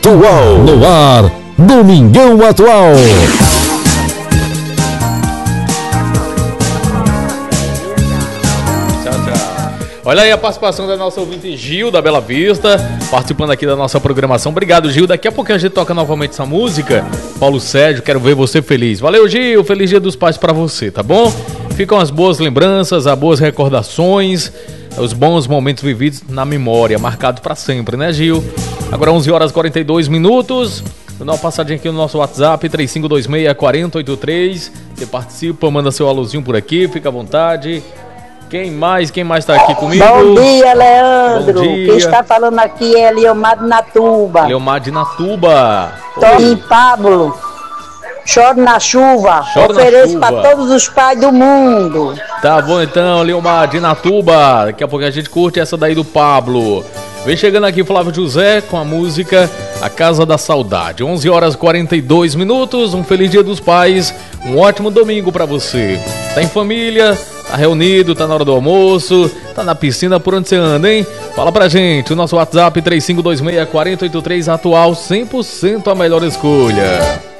Atual. No ar, Domingão Atual. Olha aí a participação da nossa ouvinte Gil, da Bela Vista, participando aqui da nossa programação. Obrigado, Gil. Daqui a pouco a gente toca novamente essa música. Paulo Sérgio, quero ver você feliz. Valeu, Gil. Feliz Dia dos Pais pra você, tá bom? Ficam as boas lembranças, as boas recordações, os bons momentos vividos na memória, marcados pra sempre, né, Gil? Agora 11 horas e 42 minutos. Vou dar uma passadinha aqui no nosso WhatsApp, 3526-4083. Você participa, manda seu alôzinho por aqui, fica à vontade. Quem mais tá aqui comigo? Bom dia, Leandro. Bom dia. Quem está falando aqui é Leomar de Natuba. Leomar de Natuba. Toninho Pablo. Choro na chuva. Choro Ofereço na chuva. para todos os pais do mundo. Tá bom então, Leomar de Natuba. Daqui a pouco a gente curte essa daí do Pablo. Vem chegando aqui Flávio José com a música A Casa da Saudade. 11 horas e 42 minutos. Um feliz Dia dos Pais. Um ótimo domingo pra você. Tá em família? Tá reunido, tá na hora do almoço, tá na piscina, por onde você anda, hein? Fala pra gente, o nosso WhatsApp 3526-4083 atual, 100% a melhor escolha.